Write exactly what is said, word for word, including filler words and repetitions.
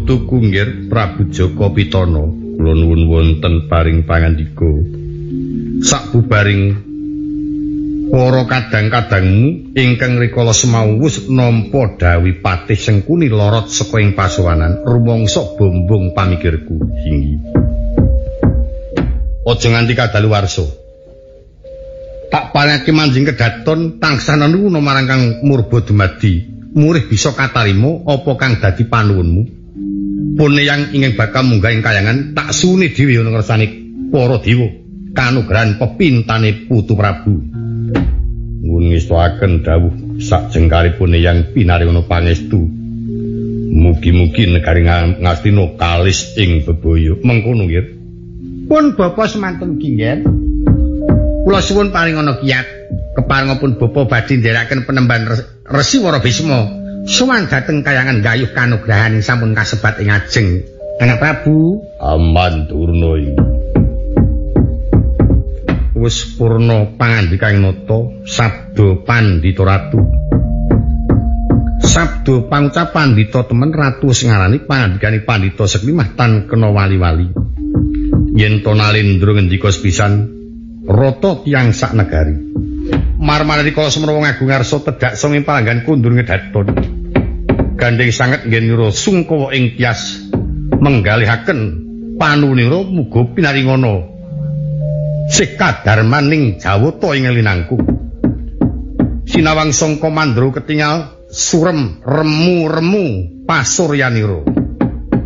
putuku nggih Prabu Jaka Pitana, kula nuwun wonten paring pangandika. Sabubaring para kadang-kadangmu ingkang rikala semau wis nampa dawi patih Sengkuni lorot saka ing pasowanan, rumangsa bombong pamikirku hinggi. Aja nganti kadaluwarsa. Tak panake manjing kedaton tansah nuwun marang Kang Murba dumadi, murih bisa katarima apa kang dadi panuwunmu. Pune yang ingin bakal munggah ing kayangan tak suni dhewe ana ngersane para dewa kanugrahan pepintane Putu Prabu. Nuwun ngestuaken dawuh sakjengkaripun yang pinaringa pangestu. Mugi-mugi negari Ngastina kalis ing bebaya. Mengkono nggih. Pun bapa semanten kinggen. Kula suwun paringana kiyat keparengipun bapa badhe ndherekaken penemban Resi Wara Bisma sowan dhateng kayangan gayuh kanugrahan sampun kasebat ing ajeng Anak Prabu aman turna wis purna pangandikaing nata sabda Pandhita Ratu. Sabda pangucapan Pandhita temen Ratu sing ngarani pangandikane Pandhita Seklimah tan kena wali-wali. Yen to Nalendra ngendika sepisan rata tiyang sak negari. Marmarani kala semana ngagung ngarsa tedhak sanging palanggan kundur ngedaton. Gandeng sanget nggenira sungkawa ing tias menggalihaken panunira muga pinaringana sekadarmaning jawata ing linangku. Sinawang sangka mandra ketingal surem remu-remu pasuryanira.